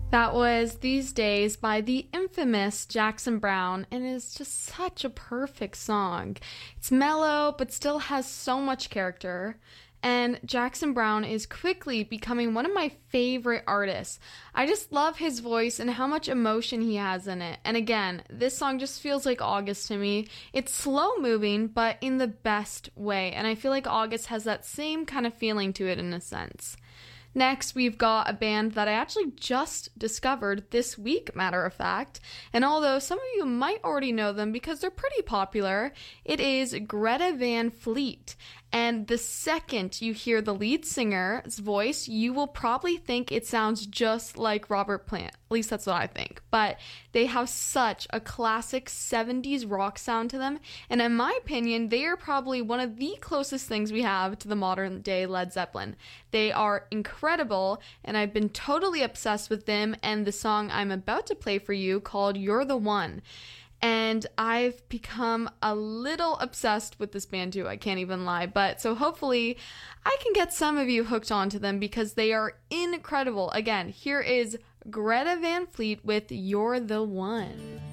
That was These Days by the infamous Jackson Browne, and is just such a perfect song. It's mellow, but still has so much character. And Jackson Browne is quickly becoming one of my favorite artists. I just love his voice and how much emotion he has in it. And again, this song just feels like August to me. It's slow moving, but in the best way. And I feel like August has that same kind of feeling to it in a sense. Next, we've got a band that I actually just discovered this week, matter of fact. And although some of you might already know them because they're pretty popular, it is Greta Van Fleet. And the second you hear the lead singer's voice, you will probably think it sounds just like Robert Plant. At least that's what I think. But they have such a classic 70s rock sound to them. And in my opinion, they are probably one of the closest things we have to the modern day Led Zeppelin. They are incredible, and I've been totally obsessed with them and the song I'm about to play for you called You're the One. And I've become a little obsessed with this band too, I can't even lie. But so hopefully I can get some of you hooked onto them because they are incredible. Again, here is Greta Van Fleet with You're the One.